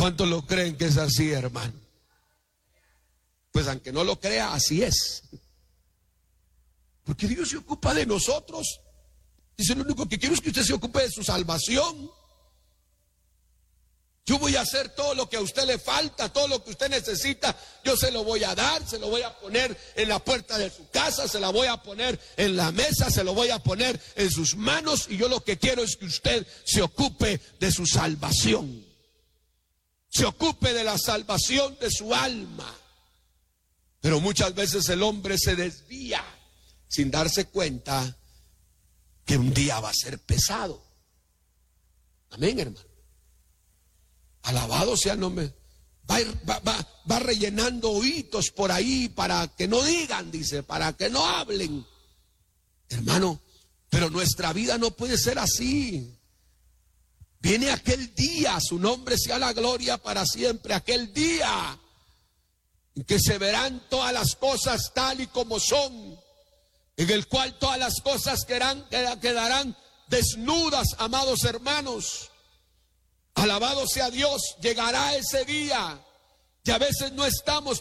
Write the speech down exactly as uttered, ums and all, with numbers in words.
¿Cuántos lo creen que es así, hermano? Pues aunque no lo crea, así es. Porque Dios se ocupa de nosotros. Dice, lo único que quiero es que usted se ocupe de su salvación. Yo voy a hacer todo lo que a usted le falta, todo lo que usted necesita, yo se lo voy a dar, se lo voy a poner en la puerta de su casa, se la voy a poner en la mesa, se lo voy a poner en sus manos, y yo lo que quiero es que usted se ocupe de su salvación, se ocupe de la salvación de su alma. Pero muchas veces el hombre se desvía sin darse cuenta que un día va a ser pesado. Amén, hermano. Alabado sea el nombre. Va, va, va, va rellenando oídos por ahí para que no digan, dice, para que no hablen. Hermano, pero nuestra vida no puede ser así. Viene aquel día, su nombre sea la gloria para siempre, aquel día en que se verán todas las cosas tal y como son, en el cual todas las cosas quedarán, quedarán desnudas, amados hermanos. Alabado sea Dios, llegará ese día. Y a veces no estamos